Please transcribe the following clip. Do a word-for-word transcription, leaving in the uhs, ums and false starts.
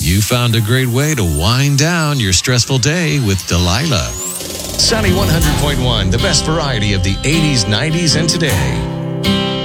You found a great way to wind down your stressful day with Delilah. Sunny one hundred point one, the best variety of the eighties, nineties, and today.